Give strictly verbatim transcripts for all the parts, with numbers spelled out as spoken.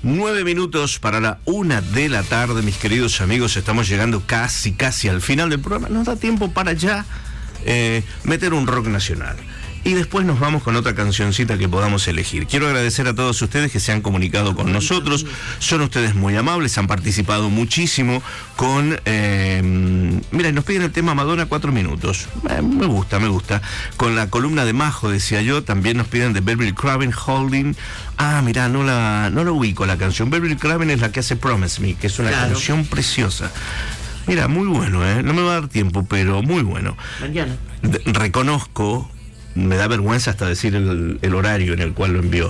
Nueve minutos para la una de la tarde, mis queridos amigos. Estamos llegando casi, casi al final del programa. Nos da tiempo para ya eh, meter un rock nacional. Y después nos vamos con otra cancioncita que podamos elegir. Quiero agradecer a todos ustedes que se han comunicado con nosotros. Son ustedes muy amables, han participado muchísimo con... Eh, mira, nos piden el tema Madonna cuatro minutos. Eh, me gusta, me gusta. Con la columna de Majo, decía yo. También nos piden de Beverly Craven, Holding. Ah, mira, no la, no la ubico la canción. Beverly Craven es la que hace Promise Me, que es una claro. canción preciosa. Mira, muy bueno, ¿eh? No me va a dar tiempo, pero muy bueno. Mañana. De, reconozco... Me da vergüenza hasta decir el, el horario en el cual lo envió.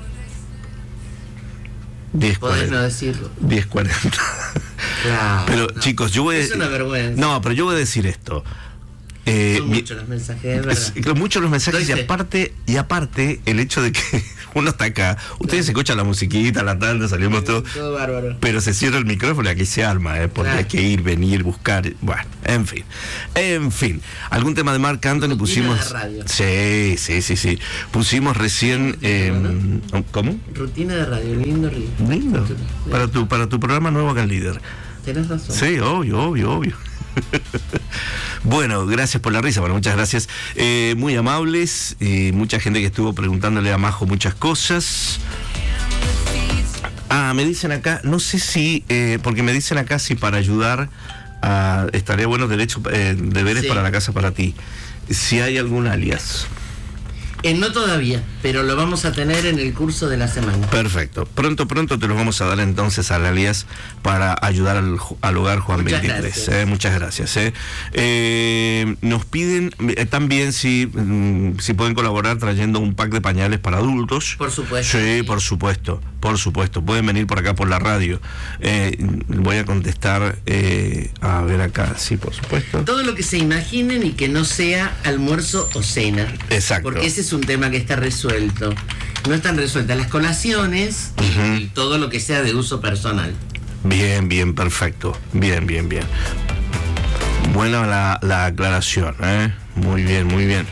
diez cuarenta. Podés no decirlo. diez cuarenta. Claro. Pero no. chicos, yo voy a... Es una vergüenza. No, pero yo voy a decir esto. Eh, Son muchos los mensajes, es verdad. Es, muchos los mensajes Entonces, y aparte, y aparte el hecho de que uno está acá, ustedes claro. se escuchan la musiquita, la tanda, salimos todo, todo bárbaro. Pero se cierra el micrófono y aquí se arma, ¿eh? Porque claro. hay que ir, venir, buscar, bueno, en fin, en fin. Algún tema de Marc Anthony Rutina pusimos. De radio. Sí, sí, sí, sí. Pusimos recién. Eh, ¿no? ¿Cómo? Rutina de radio, lindo río. Lindo. Sí. Para tu, para tu programa nuevo acá en Líder. Tenés razón. Sí, obvio, obvio, obvio. Bueno, gracias por la risa, bueno, muchas gracias. Eh, muy amables, eh, mucha gente que estuvo preguntándole a Majo muchas cosas. Ah, me dicen acá, no sé si, eh, porque me dicen acá si para ayudar a, estaría bueno derecho, eh, deberes sí. para la casa para ti. Si hay algún alias. Eh, no todavía, pero lo vamos a tener en el curso de la semana. Perfecto. Pronto, pronto te los vamos a dar entonces al alias para ayudar al, al hogar Juan muchas veintitrés. Gracias. Eh, muchas gracias. Eh. Eh, nos piden eh, también si, mm, si pueden colaborar trayendo un pack de pañales para adultos. Por supuesto. Sí, por supuesto. Por supuesto. Pueden venir por acá por la radio. Eh, voy a contestar. Eh, a ver acá. Sí, por supuesto. Todo lo que se imaginen y que no sea almuerzo o cena. Exacto. Porque ese es un tema que está resuelto. No están resueltas las colaciones uh-huh. y todo lo que sea de uso personal. Bien, bien, perfecto. Bien, bien, bien. Buena la, la aclaración, ¿eh? Muy bien, muy bien.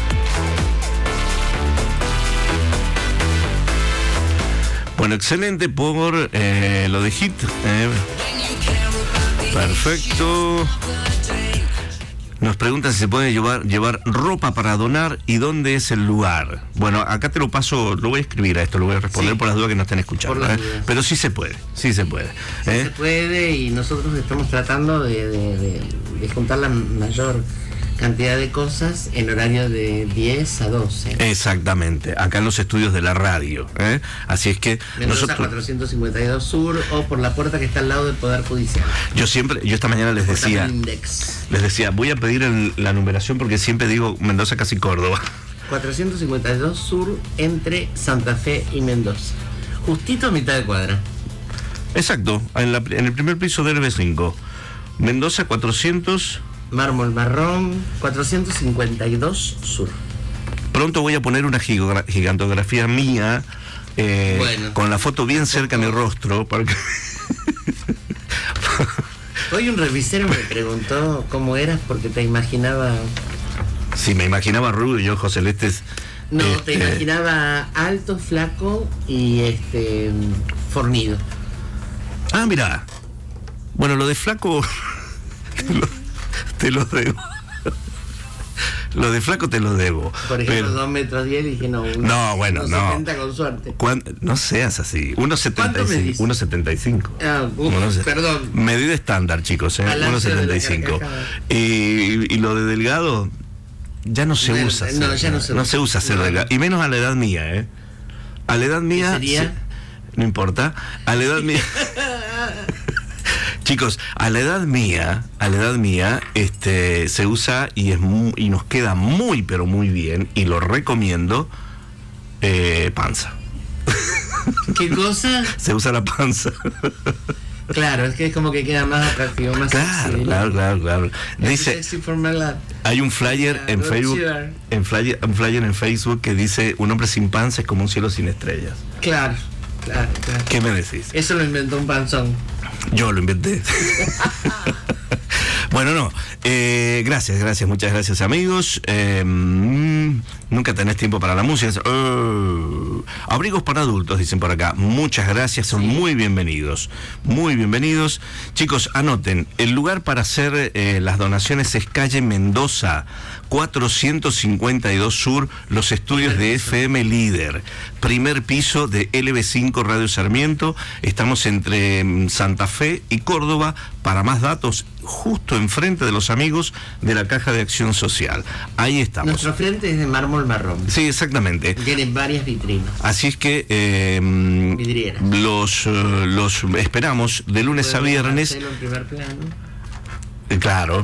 Bueno, excelente por eh, lo de Hit. Eh. Perfecto. Nos preguntan si se puede llevar, llevar ropa para donar y dónde es el lugar. Bueno, acá te lo paso, lo voy a escribir a esto, lo voy a responder sí. por las dudas que no estén escuchando. ¿eh? Pero sí se puede, sí se puede. Sí ¿eh? se puede y nosotros estamos tratando de, de, de, de juntar la mayor cantidad de cosas en horario de diez a doce. Exactamente, acá en los estudios de la radio. ¿eh? Así es que Mendoza nosotros... cuatrocientos cincuenta y dos Sur o por la puerta que está al lado del Poder Judicial. Yo siempre, yo esta mañana les decía, les decía, voy a pedir el, la numeración porque siempre digo Mendoza casi Córdoba. cuatrocientos cincuenta y dos Sur entre Santa Fe y Mendoza. Justito a mitad de cuadra. Exacto, en, la, en el primer piso del B cinco. Mendoza cuatrocientos... Mármol marrón, cuatrocientos cincuenta y dos Sur. Pronto voy a poner una giga, gigantografía mía eh, bueno, con la foto bien cerca de mi rostro. Para que... Hoy un revisero me preguntó cómo eras porque te imaginaba... Sí, me imaginaba rubio y ojos celestes. No, eh, te imaginaba eh... alto, flaco y este fornido. Ah, mira. Bueno, lo de flaco... Te lo debo. Lo de flaco te lo debo. Por ejemplo, dos metros diez dije no. Uno, no, bueno, uno no. setenta con suerte. No seas así. uno setenta y cinco. uno setenta y cinco. Ah, uf, perdón. Medida estándar, chicos, ¿eh? uno setenta y cinco. Y, y lo de delgado ya no se no, usa. No, ser, ya no se no usa. se usa ser no. delgado. Y menos a la edad mía, ¿eh? A la edad mía. ¿Sería? Se, no importa. A la edad mía. Chicos, a la edad mía, a la edad mía, este, se usa y es muy, y nos queda muy, pero muy bien, y lo recomiendo, eh, panza. ¿Qué cosa? Se usa la panza. Claro, es que es como que queda más atractivo, más claro, sexy, claro, ¿no? claro, claro. Dice, hay un flyer yeah, en Facebook, en flyer, un flyer en Facebook que dice un hombre sin panza es como un cielo sin estrellas. Claro, claro, claro. ¿Qué me decís? Eso lo inventó un panzón. Yo lo inventé. Bueno, no. Eh, gracias, gracias, muchas gracias, amigos. Eh, mm, nunca tenés tiempo para la música. Uh, abrigos para adultos, dicen por acá. Muchas gracias, son sí. muy bienvenidos. Muy bienvenidos. Chicos, anoten, el lugar para hacer eh, las donaciones es calle Mendoza, cuatrocientos cincuenta y dos Sur, los estudios de F M Líder. Primer piso de L B cinco Radio Sarmiento. Estamos entre Santa Fe y Córdoba. Para más datos, justo enfrente de los amigos de la Caja de Acción Social. Ahí estamos. Nuestro frente es de mármol marrón. Sí, exactamente. Tienen varias vitrinas. Así es que eh, Vidrieras. Los, uh, los esperamos de lunes a viernes. En primer plano. Eh, claro.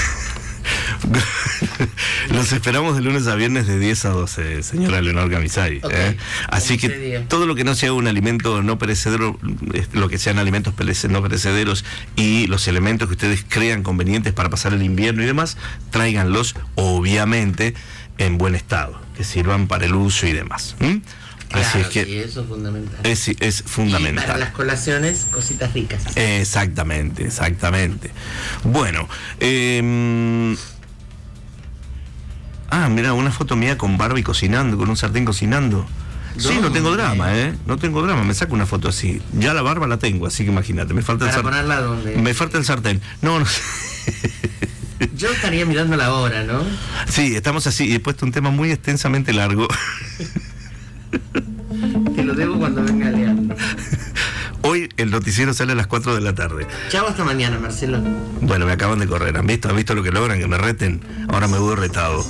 Los esperamos de lunes a viernes de diez a doce, señora Leonor Camisay. Okay. ¿eh? Así que día. todo lo que no sea un alimento no perecedero, lo que sean alimentos no perecederos y los elementos que ustedes crean convenientes para pasar el invierno y demás, tráiganlos, obviamente, en buen estado, que sirvan para el uso y demás. ¿Mm? Claro, Así es que sí, eso es fundamental. Es, es fundamental. Y para las colaciones, cositas ricas. Exactamente, exactamente. Bueno, eh, ah, mira, una foto mía con barba y cocinando, con un sartén cocinando. Sí, no tengo drama, ¿eh? No tengo drama, me saco una foto así. Ya la barba la tengo, así que imagínate, me falta el sartén. ¿Para ponerla dónde? Me falta el sartén. No, no sé. Yo estaría mirando la hora, ¿no? Sí, estamos así, he puesto un tema muy extensamente largo. Te lo debo cuando venga Leandro. Hoy el noticiero sale a las cuatro de la tarde. Chao, hasta mañana, Marcelo. Bueno, me acaban de correr. ¿Han visto? ¿Han visto lo que logran? Que me reten. Ahora me veo retado.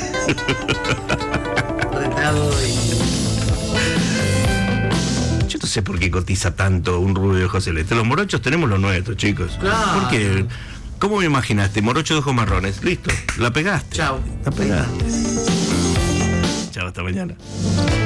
Retado y... Yo no sé por qué cotiza tanto un rubio de ojos celestes. Los morochos tenemos los nuestros, chicos. Claro. Porque, ¿cómo me imaginaste? Morocho de ojos marrones. Listo, la pegaste. Chao. La pegaste. Chao, hasta mañana.